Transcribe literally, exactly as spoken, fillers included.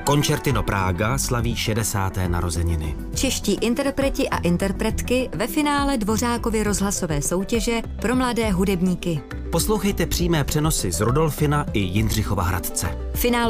Concertino Praga slaví šedesáté narozeniny. Čeští interpreti a interpretky ve finále Dvořákovy rozhlasové soutěže pro mladé hudebníky. Poslouchejte přímé přenosy z Rudolfina i Jindřichova Hradce. Finále